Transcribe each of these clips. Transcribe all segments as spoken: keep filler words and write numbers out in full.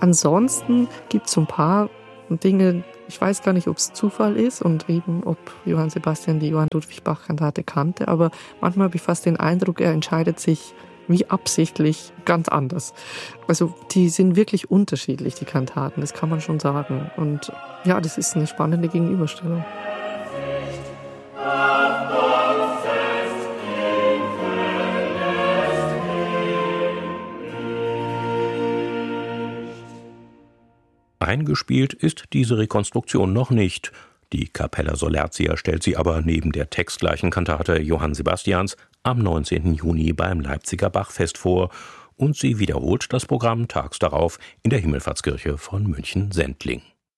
Ansonsten gibt es so ein paar Dinge, ich weiß gar nicht, ob es Zufall ist und eben, ob Johann Sebastian die Johann Ludwig Bach-Kantate kannte, aber manchmal habe ich fast den Eindruck, er entscheidet sich wie absichtlich ganz anders. Also die sind wirklich unterschiedlich, die Kantaten, das kann man schon sagen. Und ja, das ist eine spannende Gegenüberstellung. Eingespielt ist diese Rekonstruktion noch nicht. Die Capella Solertia stellt sie aber neben der textgleichen Kantate Johann Sebastians am neunzehnten Juni beim Leipziger Bachfest vor und sie wiederholt das Programm tags darauf in der Himmelfahrtskirche von München-Sendling.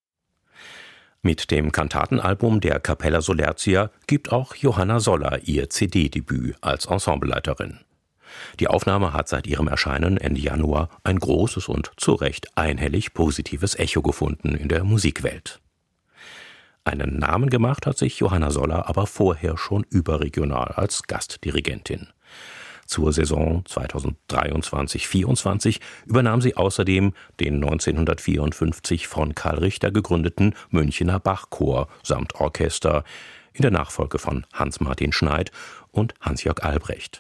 Mit dem Kantatenalbum der Capella Solertia gibt auch Johanna Soller ihr C D-Debüt als Ensembleleiterin. Die Aufnahme hat seit ihrem Erscheinen Ende Januar ein großes und zu Recht einhellig positives Echo gefunden in der Musikwelt. Einen Namen gemacht hat sich Johanna Soller aber vorher schon überregional als Gastdirigentin. Zur Saison zweitausenddreiundzwanzig vierundzwanzig übernahm sie außerdem den neunzehnhundertvierundfünfzig von Karl Richter gegründeten Münchener Bachchor samt Orchester in der Nachfolge von Hans-Martin Schneid und Hans-Jörg Albrecht.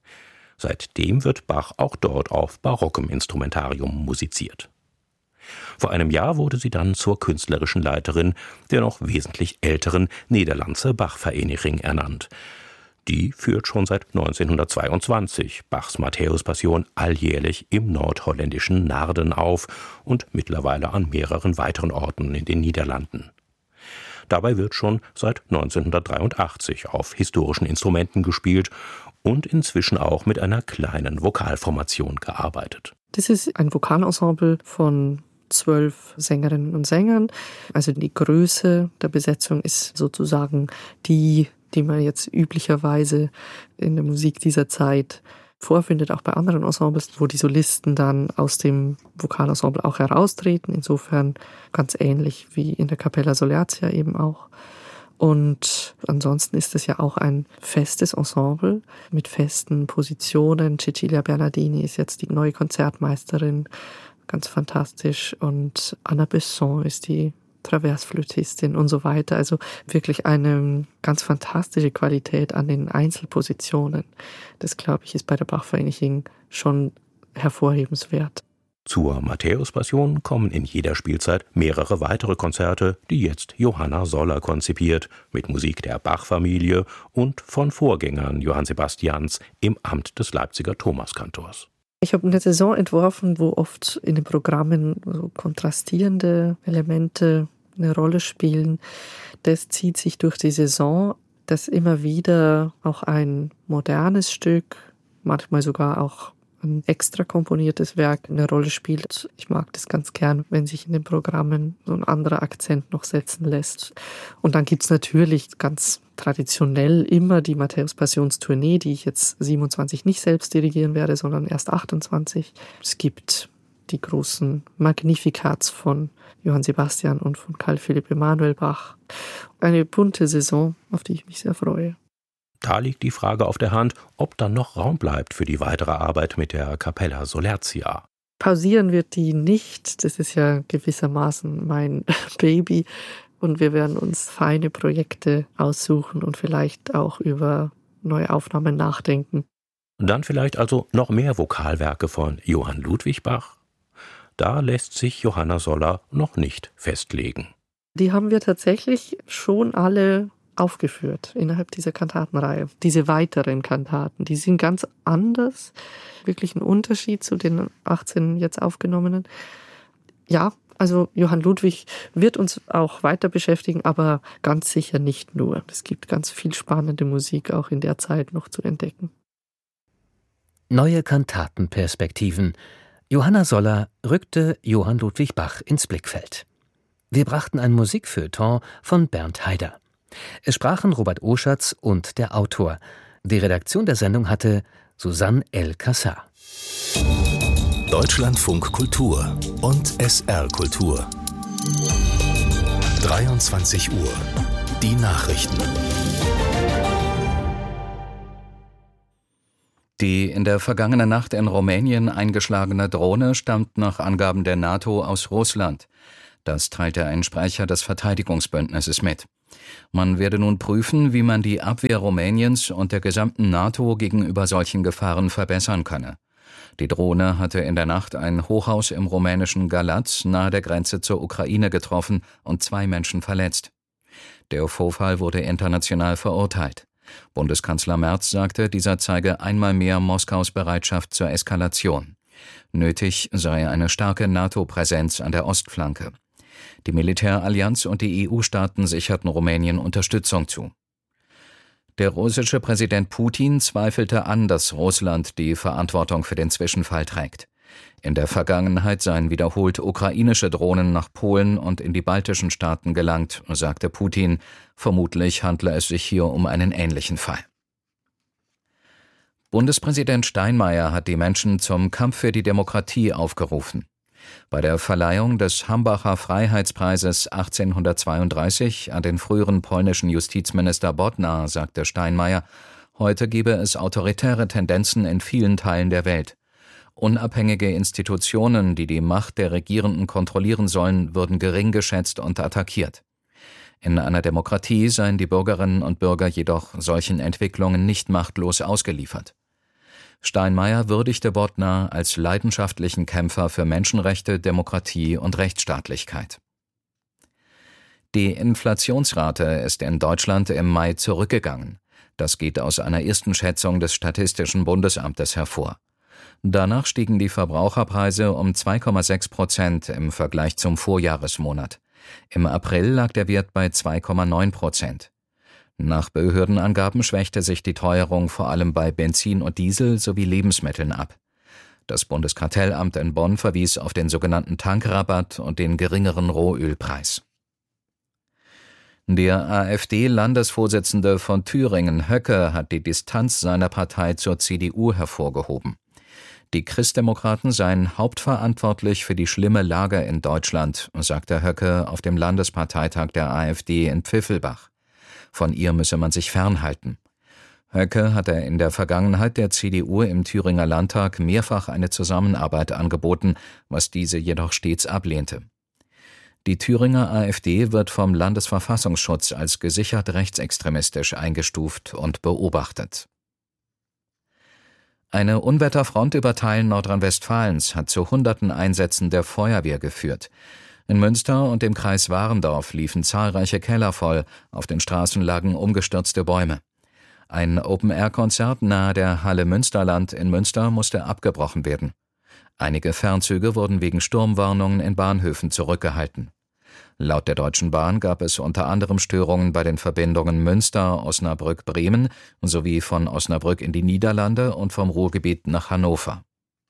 Seitdem wird Bach auch dort auf barockem Instrumentarium musiziert. Vor einem Jahr wurde sie dann zur künstlerischen Leiterin der noch wesentlich älteren Nederlandse Bachvereniging ernannt. Die führt schon seit neunzehnhundertzweiundzwanzig Bachs Matthäus-Passion alljährlich im nordholländischen Naarden auf und mittlerweile an mehreren weiteren Orten in den Niederlanden. Dabei wird schon seit neunzehnhundertdreiundachtzig auf historischen Instrumenten gespielt und inzwischen auch mit einer kleinen Vokalformation gearbeitet. Das ist ein Vokalensemble von zwölf Sängerinnen und Sängern. Also die Größe der Besetzung ist sozusagen die, die man jetzt üblicherweise in der Musik dieser Zeit vorfindet, auch bei anderen Ensembles, wo die Solisten dann aus dem Vokalensemble auch heraustreten. Insofern ganz ähnlich wie in der Capella Solertia eben auch. Und ansonsten ist es ja auch ein festes Ensemble mit festen Positionen. Cecilia Bernardini ist jetzt die neue Konzertmeisterin, ganz fantastisch. Und Anna Besson ist die Traversflötistin und so weiter. Also wirklich eine ganz fantastische Qualität an den Einzelpositionen. Das, glaube ich, ist bei der Bachvereniging schon hervorhebenswert. Zur Matthäus-Passion kommen in jeder Spielzeit mehrere weitere Konzerte, die jetzt Johanna Soller konzipiert, mit Musik der Bach-Familie und von Vorgängern Johann Sebastians im Amt des Leipziger Thomaskantors. Ich habe eine Saison entworfen, wo oft in den Programmen so kontrastierende Elemente eine Rolle spielen. Das zieht sich durch die Saison, dass immer wieder auch ein modernes Stück, manchmal sogar auch ein extra komponiertes Werk eine Rolle spielt. Ich mag das ganz gern, wenn sich in den Programmen so ein anderer Akzent noch setzen lässt. Und dann gibt's natürlich ganz traditionell immer die Matthäus-Passionstournee, die ich jetzt siebenundzwanzig nicht selbst dirigieren werde, sondern erst achtundzwanzig. Es gibt die großen Magnificats von Johann Sebastian und von Karl Philipp Emanuel Bach. Eine bunte Saison, auf die ich mich sehr freue. Da liegt die Frage auf der Hand, ob dann noch Raum bleibt für die weitere Arbeit mit der Capella Solertia. Pausieren wird die nicht. Das ist ja gewissermaßen mein Baby. Und wir werden uns feine Projekte aussuchen und vielleicht auch über neue Aufnahmen nachdenken. Dann vielleicht also noch mehr Vokalwerke von Johann Ludwig Bach? Da lässt sich Johanna Soller noch nicht festlegen. Die haben wir tatsächlich schon alle aufgeführt innerhalb dieser Kantatenreihe. Diese weiteren Kantaten, die sind ganz anders. Wirklich ein Unterschied zu den achtzehn jetzt aufgenommenen. Ja, also Johann Ludwig wird uns auch weiter beschäftigen, aber ganz sicher nicht nur. Es gibt ganz viel spannende Musik auch in der Zeit noch zu entdecken. Neue Kantatenperspektiven. Johanna Soller rückte Johann Ludwig Bach ins Blickfeld. Wir brachten ein Musikfeuilleton von Bernd Haider. Es sprachen Robert Oschatz und der Autor. Die Redaktion der Sendung hatte Susanne L. Cassar. Deutschlandfunk Kultur und S R Kultur. dreiundzwanzig Uhr. Die Nachrichten. Die in der vergangenen Nacht in Rumänien eingeschlagene Drohne stammt nach Angaben der NATO aus Russland. Das teilte ein Sprecher des Verteidigungsbündnisses mit. Man werde nun prüfen, wie man die Abwehr Rumäniens und der gesamten NATO gegenüber solchen Gefahren verbessern könne. Die Drohne hatte in der Nacht ein Hochhaus im rumänischen Galați nahe der Grenze zur Ukraine getroffen und zwei Menschen verletzt. Der Vorfall wurde international verurteilt. Bundeskanzler Merz sagte, dieser zeige einmal mehr Moskaus Bereitschaft zur Eskalation. Nötig sei eine starke NATO-Präsenz an der Ostflanke. Die Militärallianz und die E U-Staaten sicherten Rumänien Unterstützung zu. Der russische Präsident Putin zweifelte an, dass Russland die Verantwortung für den Zwischenfall trägt. In der Vergangenheit seien wiederholt ukrainische Drohnen nach Polen und in die baltischen Staaten gelangt, sagte Putin. Vermutlich handle es sich hier um einen ähnlichen Fall. Bundespräsident Steinmeier hat die Menschen zum Kampf für die Demokratie aufgerufen. Bei der Verleihung des Hambacher Freiheitspreises achtzehnhundertzweiunddreißig an den früheren polnischen Justizminister Bodnar sagte Steinmeier, heute gebe es autoritäre Tendenzen in vielen Teilen der Welt. Unabhängige Institutionen, die die Macht der Regierenden kontrollieren sollen, würden gering geschätzt und attackiert. In einer Demokratie seien die Bürgerinnen und Bürger jedoch solchen Entwicklungen nicht machtlos ausgeliefert. Steinmeier würdigte Bodnar als leidenschaftlichen Kämpfer für Menschenrechte, Demokratie und Rechtsstaatlichkeit. Die Inflationsrate ist in Deutschland im Mai zurückgegangen. Das geht aus einer ersten Schätzung des Statistischen Bundesamtes hervor. Danach stiegen die Verbraucherpreise um zwei Komma sechs Prozent im Vergleich zum Vorjahresmonat. Im April lag der Wert bei zwei Komma neun Prozent. Nach Behördenangaben schwächte sich die Teuerung vor allem bei Benzin und Diesel sowie Lebensmitteln ab. Das Bundeskartellamt in Bonn verwies auf den sogenannten Tankrabatt und den geringeren Rohölpreis. Der AfD-Landesvorsitzende von Thüringen, Höcke, hat die Distanz seiner Partei zur C D U hervorgehoben. Die Christdemokraten seien hauptverantwortlich für die schlimme Lage in Deutschland, sagte Höcke auf dem Landesparteitag der AfD in Pfiffelbach. Von ihr müsse man sich fernhalten. Höcke hatte in der Vergangenheit der C D U im Thüringer Landtag mehrfach eine Zusammenarbeit angeboten, was diese jedoch stets ablehnte. Die Thüringer AfD wird vom Landesverfassungsschutz als gesichert rechtsextremistisch eingestuft und beobachtet. Eine Unwetterfront über Teilen Nordrhein-Westfalens hat zu hunderten Einsätzen der Feuerwehr geführt. In Münster und dem Kreis Warendorf liefen zahlreiche Keller voll, auf den Straßen lagen umgestürzte Bäume. Ein Open-Air-Konzert nahe der Halle Münsterland in Münster musste abgebrochen werden. Einige Fernzüge wurden wegen Sturmwarnungen in Bahnhöfen zurückgehalten. Laut der Deutschen Bahn gab es unter anderem Störungen bei den Verbindungen Münster-Osnabrück-Bremen sowie von Osnabrück in die Niederlande und vom Ruhrgebiet nach Hannover.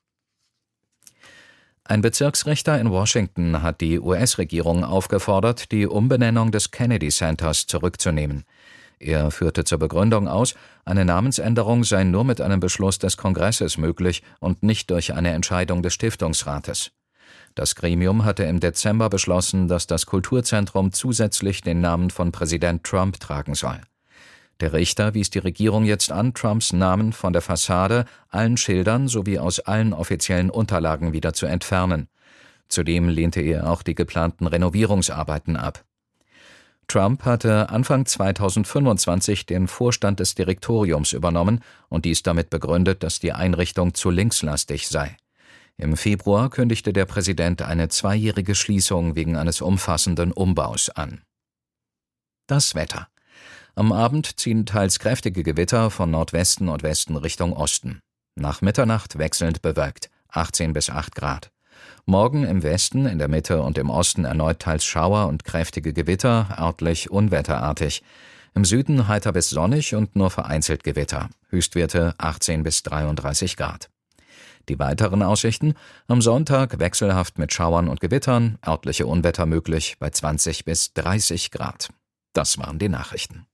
Ein Bezirksrichter in Washington hat die U S-Regierung aufgefordert, die Umbenennung des Kennedy Centers zurückzunehmen. Er führte zur Begründung aus, eine Namensänderung sei nur mit einem Beschluss des Kongresses möglich und nicht durch eine Entscheidung des Stiftungsrates. Das Gremium hatte im Dezember beschlossen, dass das Kulturzentrum zusätzlich den Namen von Präsident Trump tragen soll. Der Richter wies die Regierung jetzt an, Trumps Namen von der Fassade, allen Schildern sowie aus allen offiziellen Unterlagen wieder zu entfernen. Zudem lehnte er auch die geplanten Renovierungsarbeiten ab. Trump hatte Anfang zweitausendfünfundzwanzig den Vorstand des Direktoriums übernommen und dies damit begründet, dass die Einrichtung zu linkslastig sei. Im Februar kündigte der Präsident eine zweijährige Schließung wegen eines umfassenden Umbaus an. Das Wetter. Am Abend ziehen teils kräftige Gewitter von Nordwesten und Westen Richtung Osten. Nach Mitternacht wechselnd bewölkt, achtzehn bis acht Grad. Morgen im Westen, in der Mitte und im Osten erneut teils Schauer und kräftige Gewitter, örtlich unwetterartig. Im Süden heiter bis sonnig und nur vereinzelt Gewitter. Höchstwerte achtzehn bis dreiunddreißig Grad. Die weiteren Aussichten: am Sonntag wechselhaft mit Schauern und Gewittern, örtliche Unwetter möglich bei zwanzig bis dreißig Grad. Das waren die Nachrichten.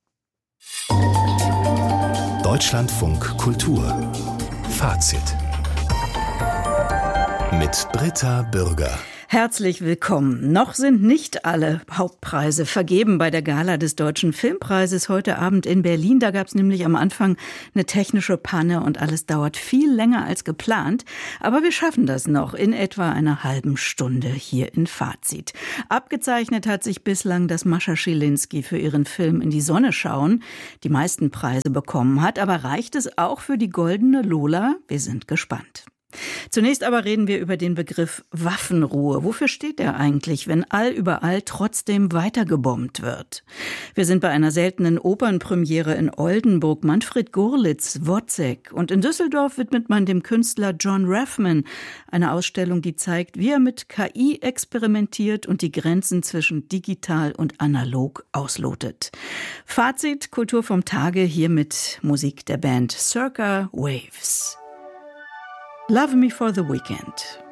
Deutschlandfunk Kultur Fazit mit Britta Bürger. Herzlich willkommen. Noch sind nicht alle Hauptpreise vergeben bei der Gala des Deutschen Filmpreises heute Abend in Berlin. Da gab es nämlich am Anfang eine technische Panne und alles dauert viel länger als geplant. Aber wir schaffen das noch in etwa einer halben Stunde hier in Fazit. Abgezeichnet hat sich bislang, dass Mascha Schilinski für ihren Film In die Sonne schauen die meisten Preise bekommen hat. Aber reicht es auch für die Goldene Lola? Wir sind gespannt. Zunächst aber reden wir über den Begriff Waffenruhe. Wofür steht er eigentlich, wenn allüberall trotzdem weitergebombt wird? Wir sind bei einer seltenen Opernpremiere in Oldenburg. Manfred Gurlitz, Wozzeck. Und in Düsseldorf widmet man dem Künstler John Raffman eine Ausstellung, die zeigt, wie er mit K I experimentiert und die Grenzen zwischen digital und analog auslotet. Fazit, Kultur vom Tage, hier mit Musik der Band Circa Waves. Love Me for the Weekend.